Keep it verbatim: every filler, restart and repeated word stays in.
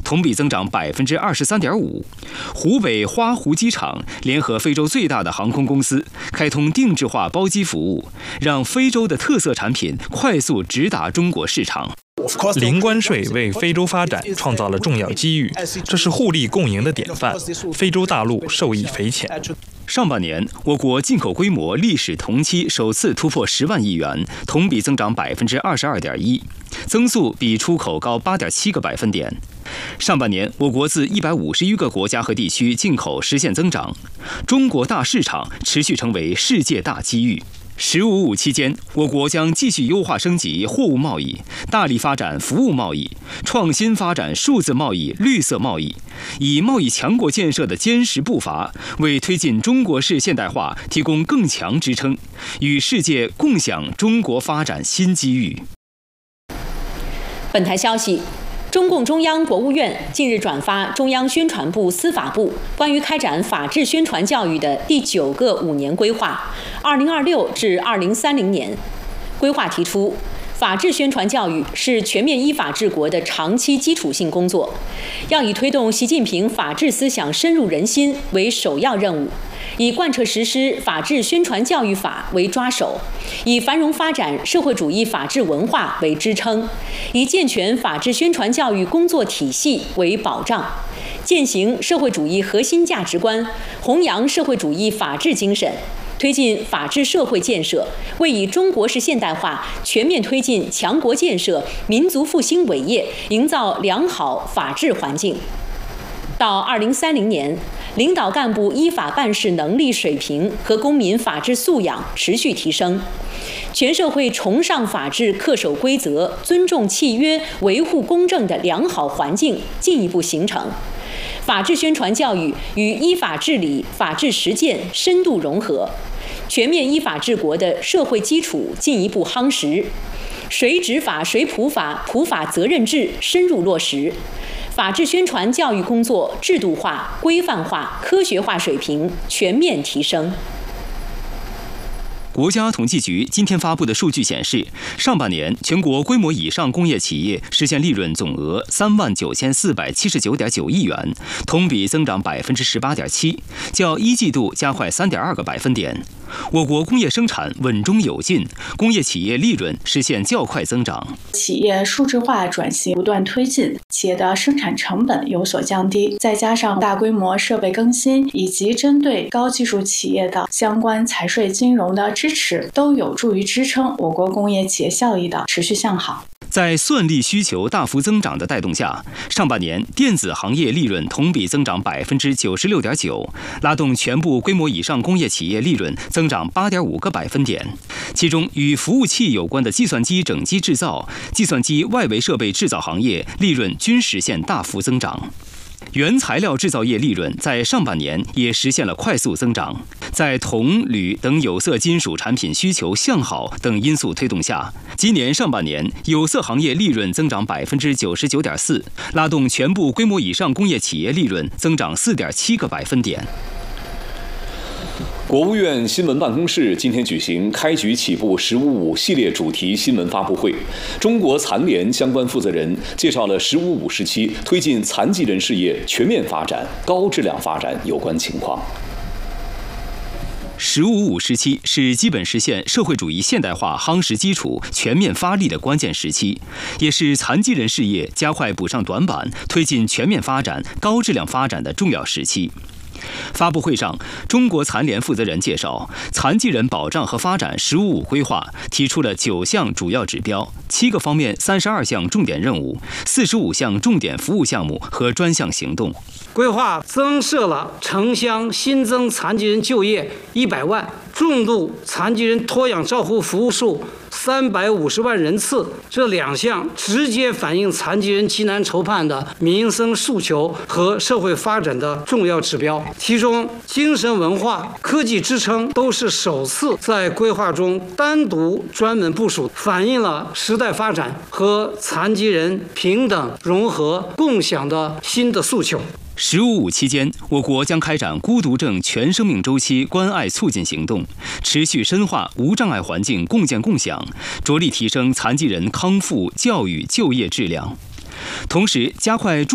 同比增长百分之二十三点五。湖北花湖机场联合非洲最大的航空公司，开通定制化包机服务，让非洲的特色产品快速直达中国市场。 零关税为非洲发展创造了重要机遇，这是互利共赢的典范，非洲大陆受益匪浅。 上半年，我国进口规模历史同期首次突破十万亿元，同比增长百分之二十二点一，增速比出口高八点七个百分点。上半年，我国自一百五十余个国家和地区进口实现增长，中国大市场持续成为世界大机遇。十五五期间，我国将继续优化升级货物贸易，大力发展服务贸易，创新发展数字贸易、绿色贸易，以贸易强国建设的坚实步伐，为推进中国式现代化提供更强支撑，与世界共享中国发展新机遇。 本台消息。中共中央、国务院近日转发中央宣传部、司法部关于开展法治宣传教育的第九个五年规划（二零二六至二零三零年）。规划提出，法治宣传教育是全面依法治国的长期基础性工作，要以推动习近平法治思想深入人心为首要任务，以贯彻实施法治宣传教育法为抓手，以繁荣发展社会主义法治文化为支撑，以健全法治宣传教育工作体系为保障，践行社会主义核心价值观，弘扬社会主义法治精神，推进法治社会建设，为以中国式现代化全面推进强国建设、民族复兴伟业营造良好法治环境。到二零三零年，领导干部依法办事能力水平和公民法治素养持续提升，全社会崇尚法治、恪守规则、尊重契约、维护公正的良好环境进一步形成。法治宣传教育与依法治理、法治实践深度融合，全面依法治国的社会基础进一步夯实，谁执法谁普法、普法责任制深入落实，法治宣传教育工作制度化、规范化、科学化水平全面提升。 国家统计局今天发布的数据显示，上半年全国规模以上工业企业实现利润总额三万九千四百七十九点九亿元，同比增长百分之十八点七，较一季度加快三点二个百分点。我国工业生产稳中有进，工业企业利润实现较快增长。 企业数字化转型不断推进，企业的生产成本有所降低，再加上大规模设备更新以及针对高技术企业的相关财税金融的支持，都有助于支撑我国工业企业效益的持续向好。 在算力需求大幅增长的带动下，上半年电子行业利润同比增长百分之九十六点九，拉动全部规模以上工业企业利润增长八点五个百分点。其中，与服务器有关的计算机整机制造、计算机外围设备制造行业利润均实现大幅增长。原材料制造业利润在上半年也实现了快速增长，在铜、铝等有色金属产品需求向好等因素推动下，今年上半年有色行业利润增长百分之九十九点四，拉动全部规模以上工业企业利润增长四点七个百分点。 国务院新闻办公室今天举行开局起步“十五五”系列主题新闻发布会，中国残联相关负责人介绍了“十五五”时期推进残疾人事业全面发展、高质量发展有关情况。 十五五时期是基本实现社会主义现代化夯实基础、全面发力的关键时期，也是残疾人事业加快补上短板、推进全面发展、高质量发展的重要时期。发布会上，中国残联负责人介绍，残疾人保障和发展“十五五”规划提出了九项主要指标、七个方面、三十二项重点任务、四十五项重点服务项目和专项行动。 规划增设了城乡新增残疾人就业一百万，重度残疾人托养照护服务数三百五十万人次，这两项直接反映残疾人急难愁盼的民生诉求和社会发展的重要指标。其中，精神文化、科技支撑都是首次在规划中单独专门部署，反映了时代发展和残疾人平等、融合、共享的新的诉求。 十五五期间，我国将开展孤独症全生命周期关爱促进行动，持续深化无障碍环境共建共享，着力提升残疾人康复、教育、就业质量，同时加快